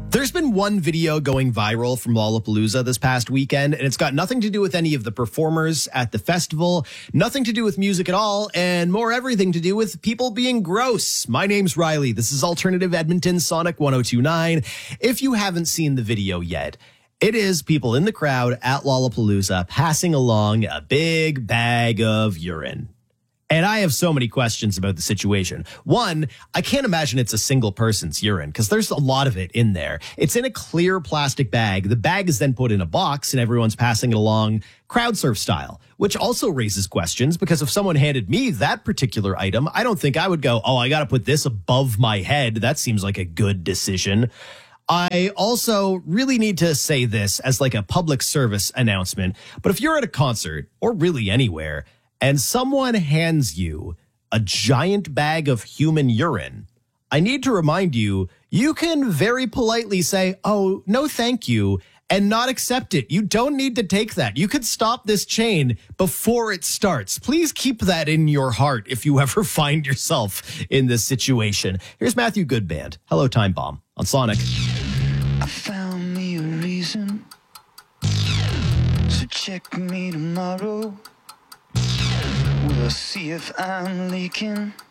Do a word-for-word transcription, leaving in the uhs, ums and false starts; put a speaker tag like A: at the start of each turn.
A: There's been one video going viral from Lollapalooza this past weekend, and it's got nothing to do with any of the performers at the festival, nothing to do with music at all, and more everything to do with people being gross. My name's Riley. This is Alternative Edmonton Sonic one oh two point nine. If you haven't seen the video yet, it is people in the crowd at Lollapalooza passing along a big bag of urine. And I have so many questions about the situation. One, I can't imagine it's a single person's urine because there's a lot of it in there. It's in a clear plastic bag. The bag is then put in a box and everyone's passing it along crowd surf style, which also raises questions because if someone handed me that particular item, I don't think I would go, oh, I got to put this above my head. That seems like a good decision. I also really need to say this as like a public service announcement. But if you're at a concert or really anywhere, and someone hands you a giant bag of human urine, I need to remind you, you can very politely say, oh, no, thank you, and not accept it. You don't need to take that. You could stop this chain before it starts. Please keep that in your heart if you ever find yourself in this situation. Here's Matthew Goodband. Hello, Time Bomb on Sonic.
B: I found me a reason, so check me tomorrow. We'll see if I'm leaking.